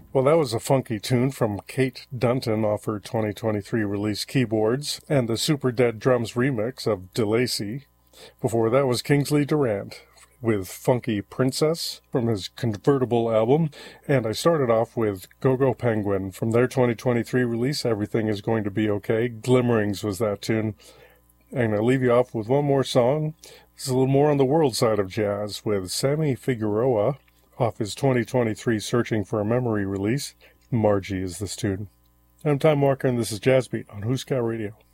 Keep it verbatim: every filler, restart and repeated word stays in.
Well, that was a funky tune from Kate Dunton off her twenty twenty-three release Keyboards, and the Super Dead Drums remix of DeLacy. Before that was Kingsley Durant with Funky Princess from his Convertible album, and I started off with Go-Go Penguin from their twenty twenty-three release, Everything Is Going to Be Okay. Glimmerings was that tune. I'm going to leave you off with one more song. This is a little more on the world side of jazz with Sammy Figueroa off his twenty twenty-three Searching for a Memory release. Margie is this tune. I'm Tom Walker, and this is Jazz Beat on Who's Got Radio.